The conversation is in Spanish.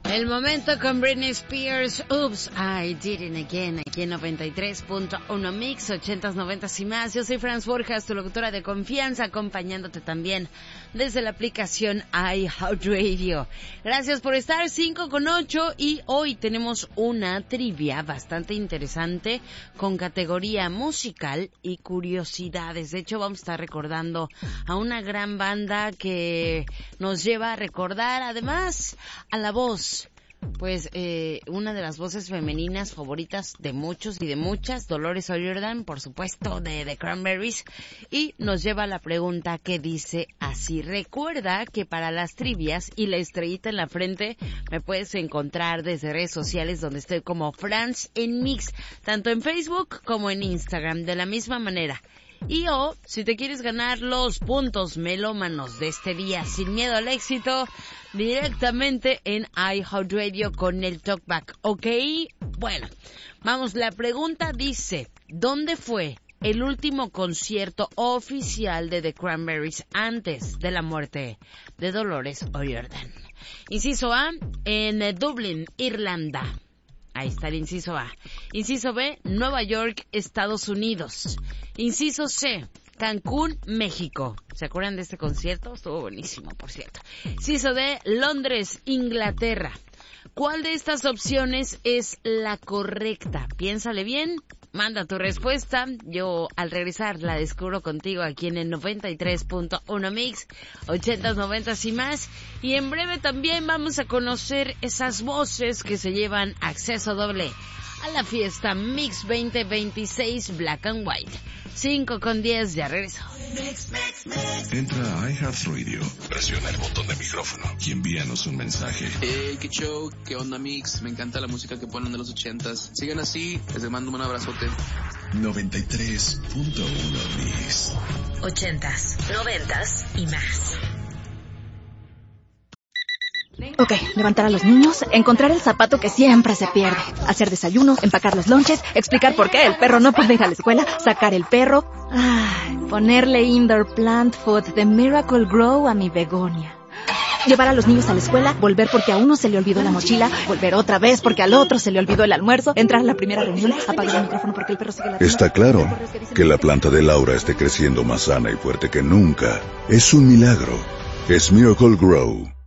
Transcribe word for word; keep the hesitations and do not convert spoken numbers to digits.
El momento con Britney Spears, Oops, I Did It Again, aquí en noventa y tres punto uno Mix, ochentas, noventas y más. Yo soy Franz Borjas, tu locutora de confianza, acompañándote también desde la aplicación iHeartRadio. Gracias por estar, cinco con ocho, y hoy tenemos una trivia bastante interesante con categoría musical y curiosidades. De hecho, vamos a estar recordando a una gran banda que nos lleva a recordar, además, a la voz. Pues eh, una de las voces femeninas favoritas de muchos y de muchas, Dolores O'Riordan, por supuesto, de The Cranberries, y nos lleva a la pregunta que dice así. Recuerda que para las trivias y la estrellita en la frente me puedes encontrar desde redes sociales donde estoy como Franz en Mix, tanto en Facebook como en Instagram, de la misma manera. Y o, si te quieres ganar los puntos melómanos de este día sin miedo al éxito, directamente en iHeartRadio con el Talkback, ¿ok? Bueno, vamos, la pregunta dice, ¿dónde fue el último concierto oficial de The Cranberries antes de la muerte de Dolores O'Riordan? Inciso A, en Dublín, Irlanda. Ahí está el inciso A. Inciso B, Nueva York, Estados Unidos. Inciso C, Cancún, México. ¿Se acuerdan de este concierto? Estuvo buenísimo, por cierto. Inciso D, Londres, Inglaterra. ¿Cuál de estas opciones es la correcta? Piénsale bien, manda tu respuesta. Yo al regresar la descubro contigo aquí en el noventa y tres punto uno Mix, ochentas, noventas y más. Y en breve también vamos a conocer esas voces que se llevan acceso doble a la fiesta Mix veinte veintiséis Black and White. cinco con diez, ya regreso. Entra a iHeartRadio, presiona el botón de micrófono y envíanos un mensaje. Hey, qué show, qué onda Mix, me encanta la música que ponen de los ochentas. Sigan así, les mando un abrazote. noventa y tres punto uno Mix. Ochentas, noventas y más. Ok, levantar a los niños, encontrar el zapato que siempre se pierde, hacer desayuno, empacar los lonches, explicar por qué el perro no puede ir a la escuela, sacar el perro, ay, ponerle indoor plant food de Miracle Grow a mi begonia. Llevar a los niños a la escuela, volver porque a uno se le olvidó la mochila, volver otra vez porque al otro se le olvidó el almuerzo, entrar a la primera reunión, apagar el micrófono porque el perro sigue ladrando. Está claro que la planta de Laura esté creciendo más sana y fuerte que nunca. Es un milagro. Es Miracle Grow.